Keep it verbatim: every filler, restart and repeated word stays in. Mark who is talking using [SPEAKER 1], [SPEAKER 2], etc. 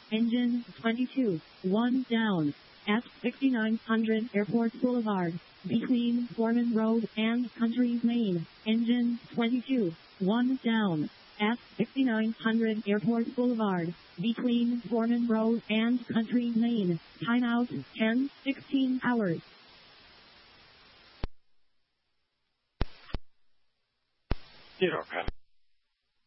[SPEAKER 1] Engine twenty-two, one down. At sixty-nine hundred Airport Boulevard, between Foreman Road and Country Lane. Engine twenty-two, one down. At sixty-nine hundred Airport Boulevard, between Foreman Road and Country Lane. Timeout ten sixteen hours.
[SPEAKER 2] Zero,